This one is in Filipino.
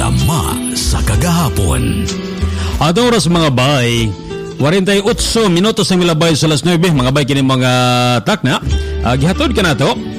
Tama sa kagahapon. At oras mga bay, 48 minutos ang milabay sa alas 9, mga bay kini mga takna. Gihatod ka na to